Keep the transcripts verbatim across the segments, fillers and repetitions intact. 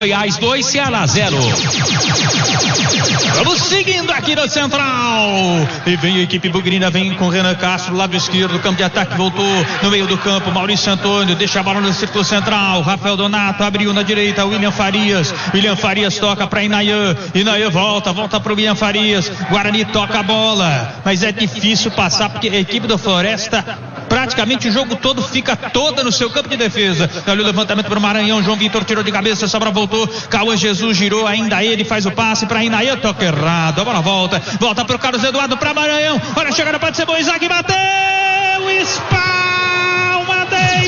Goiás dois, Ceará zero. Vamos seguindo aqui no Central. E vem a equipe bugrina, vem com Renan Castro, lado esquerdo, campo de ataque, voltou no meio do campo, Maurício Antônio, deixa a bola no círculo central, Rafael Donato, abriu na direita, William Farias, William Farias toca para Inayan, Inayan volta, volta para o William Farias, Guarani toca a bola, mas é difícil passar, porque a equipe do Floresta, praticamente o jogo todo fica toda no seu campo de defesa. Olha o levantamento para o Maranhão, João Vitor tirou de cabeça, sobra voltou, Cauã Jesus girou, ainda ele faz o passe para Inayan, toca errado, a bola volta, volta para o Carlos Eduardo, para Maranhão, olha a chegada, pode ser boa, Isaac bateu, espalma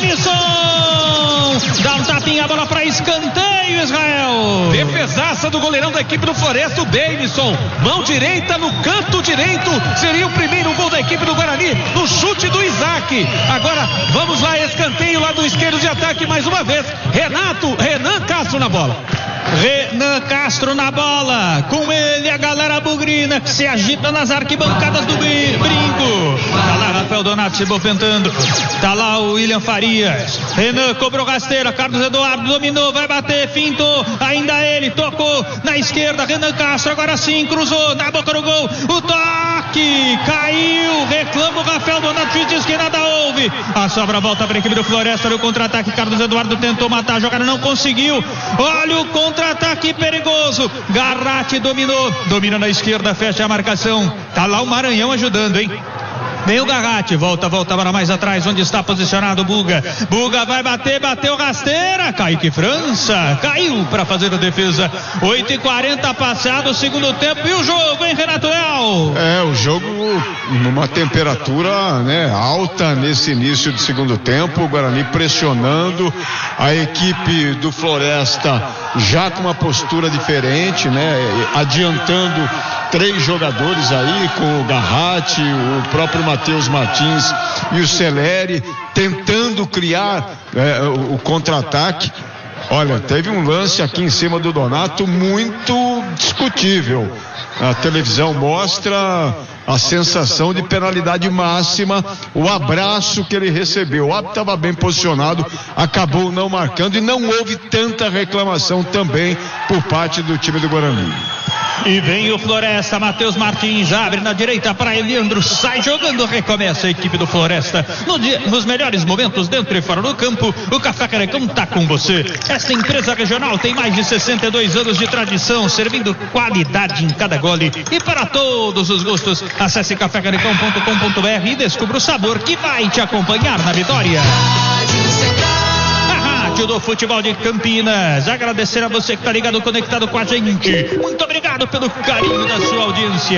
Davidson, dá um tapinha, a bola para escanteio, Israel. Defesaça do goleirão da equipe do Floresta, o Davidson, mão direita no canto direito, seria o primeiro gol da equipe do Guarani, no chute do Isaac. Agora vamos lá, escanteio lá do esquerdo de ataque mais uma vez, Renato, Renan Castro na bola. Renan Castro na bola, com ele a galera bugrina que se agita nas arquibancadas do brinco. Tá lá Rafael Donato se movimentando, tá lá o William Farias, Renan cobrou rasteira, Carlos Eduardo dominou, vai bater, fintou, ainda ele, tocou na esquerda, Renan Castro agora sim, cruzou, na boca do gol, o toque, caiu, reclama o Rafael Donato, juiz diz que nada houve, a sobra volta para a equipe do Floresta, olha o contra-ataque, Carlos Eduardo tentou matar a jogada, não conseguiu, olha o contra-ataque perigoso, Garratti dominou, domina na esquerda, fecha a marcação, tá lá o Maranhão ajudando, hein? Vem o Garratti, volta, volta para mais atrás, onde está posicionado o Buga. Buga vai bater, bateu rasteira, Kaique França, caiu para fazer a defesa. oito e quarenta passado o segundo tempo, e o jogo, hein, Renato Leal? É, o jogo numa temperatura, né, alta nesse início de segundo tempo, o Guarani pressionando, a equipe do Floresta já com uma postura diferente, né, adiantando três jogadores aí, com o Garratti, o próprio Matheus Martins e o Celeri, tentando criar é, o, o contra-ataque. Olha, teve um lance aqui em cima do Donato muito discutível. A televisão mostra a sensação de penalidade máxima, o abraço que ele recebeu. O árbitro estava bem posicionado, acabou não marcando, e não houve tanta reclamação também por parte do time do Guarani. E vem o Floresta, Matheus Martins abre na direita para Eliandro, sai jogando, recomeça a equipe do Floresta. No dia, nos melhores momentos, dentro e fora do campo, o Café Canecão tá com você. Esta empresa regional tem mais de sessenta e dois anos de tradição, servindo qualidade em cada gole. E para todos os gostos, acesse café canecão ponto com ponto b r e descubra o sabor que vai te acompanhar na vitória. Do futebol de Campinas, agradecer a você que está ligado, conectado com a gente, muito obrigado pelo carinho da sua audiência.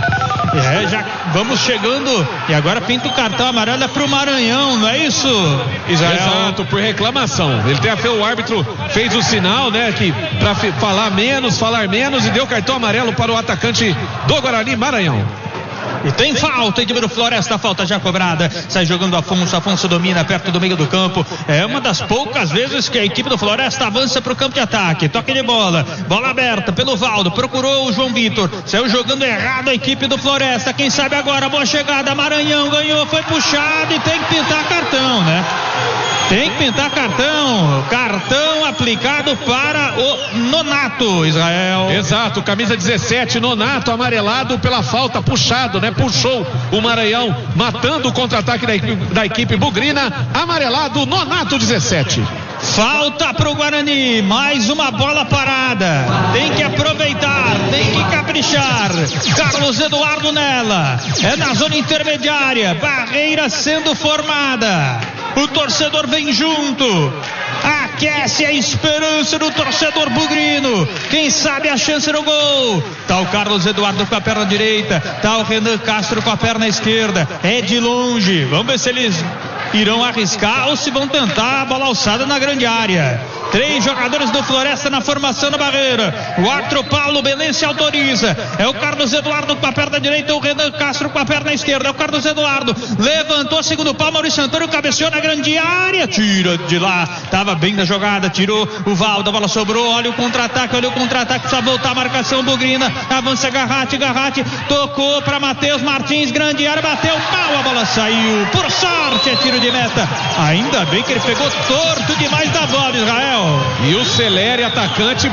É, já vamos chegando, e agora pinta o cartão amarelo para o Maranhão, não é isso, Israel? Exato, por reclamação. Ele tem até, o árbitro fez o sinal, né, que para falar menos, falar menos, e deu cartão amarelo para o atacante do Guarani, Maranhão. E tem falta, e do Floresta, falta já cobrada, sai jogando Afonso, Afonso domina perto do meio do campo, é uma das poucas vezes que a equipe do Floresta avança para o campo de ataque, toque de bola, bola aberta pelo Valdo, procurou o João Vitor, saiu jogando errado a equipe do Floresta, quem sabe agora, boa chegada, Maranhão ganhou, foi puxado e tem que pintar cartão, né? Tem que pintar cartão, cartão aplicado para o Nonato, Israel. Exato, camisa dezessete, Nonato, amarelado pela falta, puxado, né? Puxou o Maranhão, matando o contra-ataque da equipe, da equipe bugrina, amarelado, Nonato dezessete. Falta para o Guarani, mais uma bola parada, tem que aproveitar, tem que caprichar. Carlos Eduardo nela, é na zona intermediária, barreira sendo formada, o torcedor vem junto, aquece a esperança do torcedor bugrino, quem sabe a chance no gol. Tá o Carlos Eduardo com a perna direita, tá o Renan Castro com a perna esquerda, é de longe, vamos ver se eles irão arriscar ou se vão tentar a bola alçada na grande área. Três jogadores do Floresta na formação da barreira. O árbitro Paulo Belém se autoriza. É o Carlos Eduardo com a perna direita, o Renan Castro com a perna esquerda. É o Carlos Eduardo. Levantou segundo pau, Maurício Antônio cabeceou na grande área. Tira de lá. Tava bem na jogada. Tirou o Valdo. A bola sobrou. Olha o contra-ataque. Olha o contra-ataque. Precisa voltar a marcação bugrina. Avança Garratti. Garratti tocou para Matheus Martins. Grande área. Bateu mal. A bola saiu. Por sorte é tiro de meta. Ainda bem que ele pegou torto demais da bola, Israel. E o Celeri, atacante,